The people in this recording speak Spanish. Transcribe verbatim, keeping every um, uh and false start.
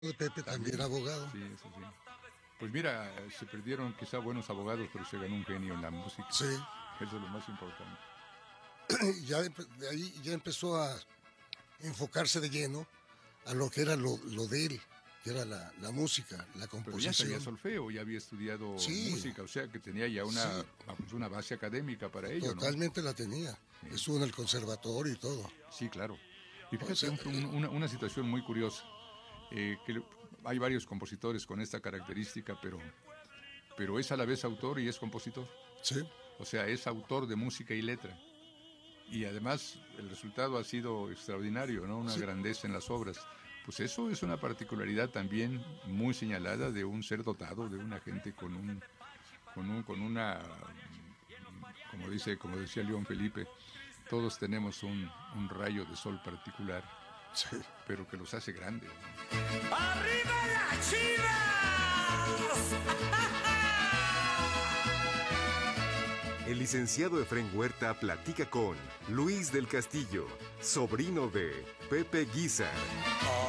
de Pepe también, También. abogado. Sí, eso sí. Pues mira, se perdieron quizá buenos abogados, pero se ganó un genio en la música. Sí, Eso es lo más importante. y ya de, de ahí ya empezó a enfocarse de lleno a lo que era lo, lo de él, que era la, la música, la Pero ya sabía composición. solfeo, ya había estudiado Sí, música, o sea que tenía ya una, sí, vamos, una base académica para ello, ¿no? totalmente la tenía. Sí, Estuvo en el conservatorio y todo. sí, claro. Y O fíjate, sea, un- un- una, una situación muy curiosa, eh, que le- hay varios compositores con esta característica, pero, pero es a la vez autor y es compositor. sí, O sea, es autor de música y letra. Y además el resultado ha sido extraordinario, ¿no? Una sí, grandeza en las obras. Pues eso es una particularidad también muy señalada de un ser dotado, de una gente con un, con un, con una, como dice, como decía León Felipe, todos tenemos un, un rayo de sol particular, sí. pero que los hace grandes, ¿no? ¡Arriba las Chivas! El licenciado Efrén Huerta platica con Luis del Castillo, sobrino de Pepe Guizar.